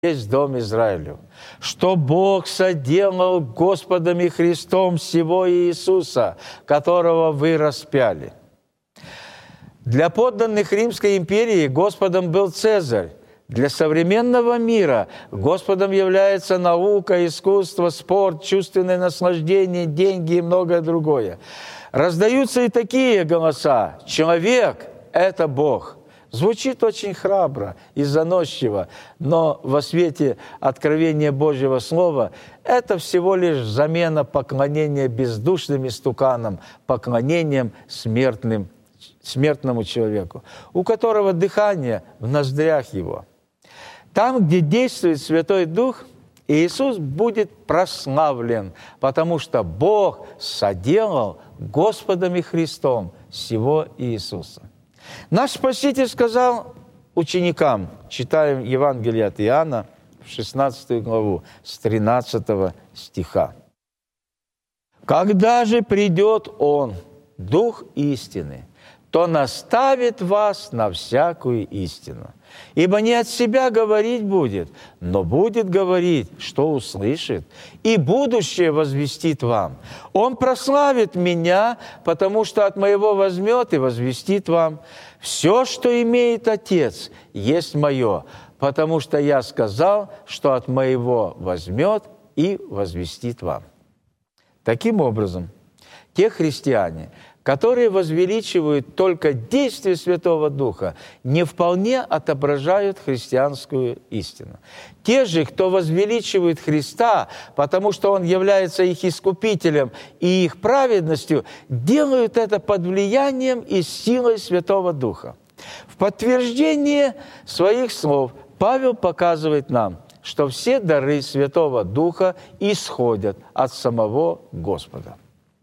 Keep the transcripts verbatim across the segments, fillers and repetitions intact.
весь дом Израилю, что Бог соделал Господом и Христом сего Иисуса, которого вы распяли. Для подданных Римской империи Господом был Цезарь. Для современного мира Господом является наука, искусство, спорт, чувственное наслаждение, деньги и многое другое. Раздаются и такие голоса. Человек – это Бог. Звучит очень храбро и заносчиво, но во свете откровения Божьего Слова это всего лишь замена поклонения бездушным истуканам, поклонением смертным, смертному человеку, у которого дыхание в ноздрях его. Там, где действует Святой Дух, Иисус будет прославлен, потому что Бог соделал Господом и Христом сего Иисуса. Наш Спаситель сказал ученикам, читаем Евангелие от Иоанна, шестнадцатую главу, с тринадцатого стиха. «Когда же придет Он, Дух истины, то наставит вас на всякую истину. Ибо не от себя говорить будет, но будет говорить, что услышит, и будущее возвестит вам. Он прославит Меня, потому что от Моего возьмет и возвестит вам. Все, что имеет Отец, есть Мое, потому что Я сказал, что от Моего возьмет и возвестит вам». Таким образом, те христиане, которые возвеличивают только действие Святого Духа, не вполне отображают христианскую истину. Те же, кто возвеличивает Христа, потому что Он является их искупителем и их праведностью, делают это под влиянием и силой Святого Духа. В подтверждение своих слов Павел показывает нам, что все дары Святого Духа исходят от самого Господа.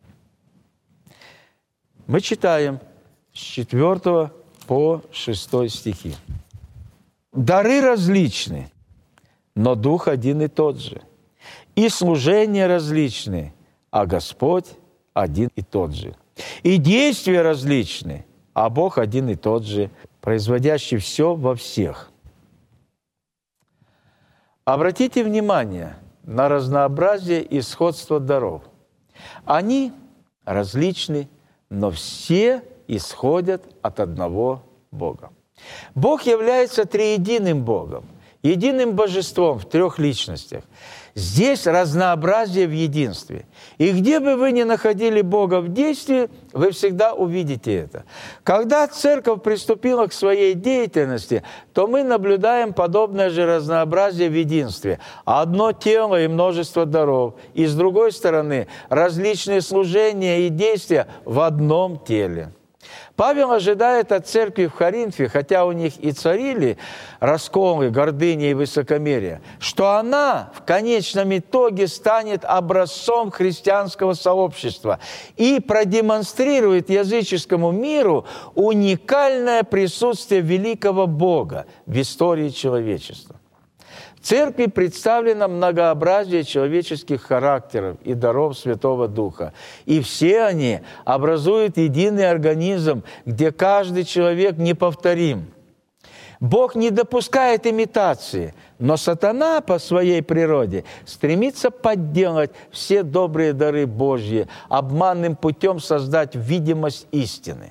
Мы читаем с четвёртого по шестой стихи. «Дары различны, но Дух один и тот же. И служения различны, а Господь один и тот же. И действия различны, а Бог один и тот же, производящий все во всех». Обратите внимание на разнообразие и сходство даров. Они различны, но все исходят от одного Бога. Бог является триединым Богом, единым божеством в трех личностях. Здесь разнообразие в единстве. И где бы вы ни находили Бога в действии, вы всегда увидите это. Когда Церковь приступила к своей деятельности, то мы наблюдаем подобное же разнообразие в единстве. Одно тело и множество даров. И с другой стороны, различные служения и действия в одном теле. Павел ожидает от церкви в Коринфе, хотя у них и царили расколы, гордыня и высокомерие, что она в конечном итоге станет образцом христианского сообщества и продемонстрирует языческому миру уникальное присутствие великого Бога в истории человечества. В церкви представлено многообразие человеческих характеров и даров Святого Духа. И все они образуют единый организм, где каждый человек неповторим. Бог не допускает имитации, но сатана по своей природе стремится подделать все добрые дары Божьи, обманным путем создать видимость истины.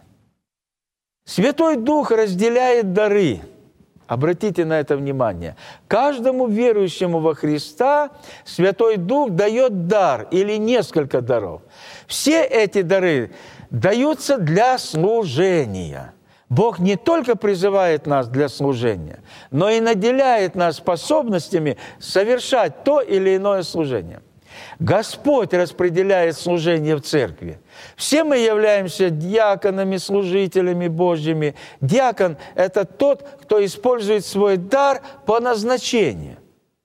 Святой Дух разделяет дары. Обратите на это внимание. Каждому верующему во Христа Святой Дух дает дар или несколько даров. Все эти дары даются для служения. Бог не только призывает нас для служения, но и наделяет нас способностями совершать то или иное служение. Господь распределяет служение в церкви. Все мы являемся диаконами, служителями Божьими. Диакон – это тот, кто использует свой дар по назначению.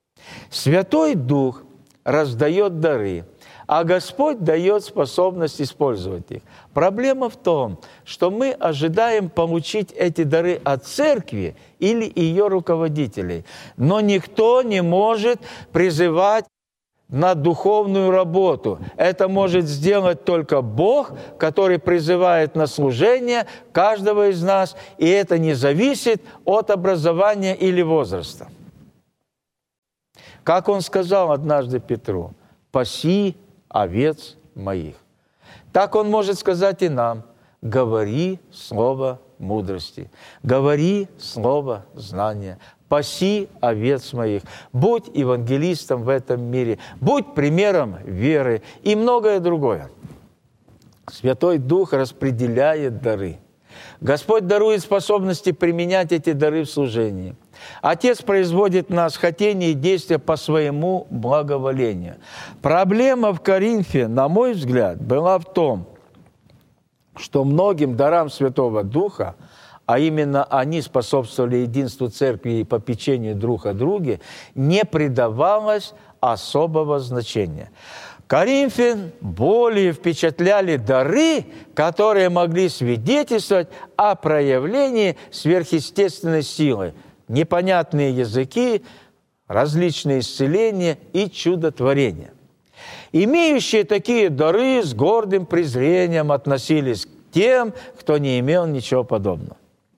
Святой Дух раздает дары, а Господь дает способность использовать их. Проблема в том, что мы ожидаем получить эти дары от церкви или ее руководителей, но никто не может призывать на духовную работу. Это может сделать только Бог, который призывает на служение каждого из нас, и это не зависит от образования или возраста. Как он сказал однажды Петру: «Паси овец моих». Так он может сказать и нам: говори слово мудрости, говори слово знания, паси овец моих, будь евангелистом в этом мире, будь примером веры и многое другое. Святой Дух распределяет дары. Господь дарует способности применять эти дары в служении. Отец производит в нас хотение и действия по своему благоволению. Проблема в Коринфе, на мой взгляд, была в том, что многим дарам Святого Духа, а именно они способствовали единству Церкви и попечению друг о друге, не придавалось особого значения. Коринфян более впечатляли дары, которые могли свидетельствовать о проявлении сверхъестественной силы, непонятные языки, различные исцеления и чудотворения. Имеющие такие дары с гордым презрением относились к тем, кто не имел ничего подобного.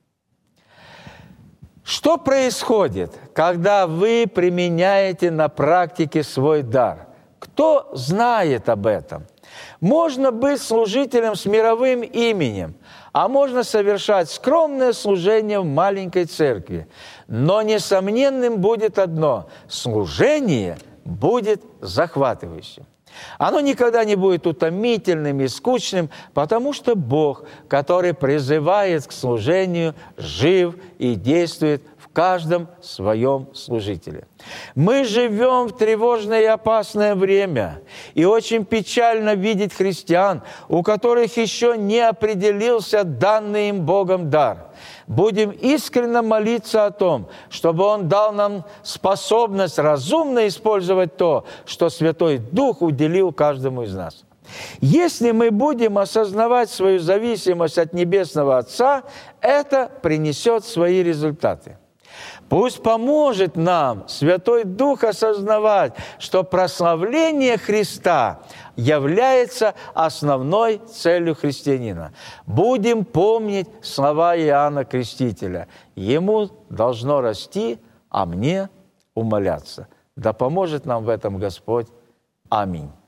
Что происходит, когда вы применяете на практике свой дар? Кто знает об этом? Можно быть служителем с мировым именем, а можно совершать скромное служение в маленькой церкви. Но несомненным будет одно – служение будет захватывающим. Оно никогда не будет утомительным и скучным, потому что Бог, который призывает к служению, жив и действует в каждом своем служителе. Мы живем в тревожное и опасное время, и очень печально видеть христиан, у которых еще не определился данный им Богом дар. Будем искренне молиться о том, чтобы Он дал нам способность разумно использовать то, что Святой Дух уделил каждому из нас. Если мы будем осознавать свою зависимость от Небесного Отца, это принесет свои результаты. Пусть поможет нам Святой Дух осознавать, что прославление Христа является основной целью христианина. Будем помнить слова Иоанна Крестителя: «Ему должно расти, а мне умаляться». Да поможет нам в этом Господь. Аминь.